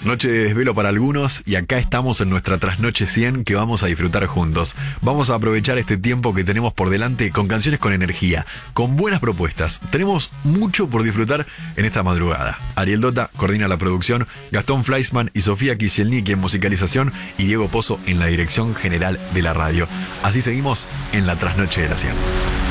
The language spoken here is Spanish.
Noche de desvelo para algunos y acá estamos en nuestra trasnoche 100 que vamos a disfrutar juntos. Vamos a aprovechar este tiempo que tenemos por delante con canciones con energía, con buenas propuestas. Tenemos mucho por disfrutar en esta madrugada. Ariel Dota coordina la producción, Gastón Fleischmann y Sofía Kisielniki en musicalización y Diego Pozo en la dirección general de la radio. Así seguimos en la trasnoche de la 100.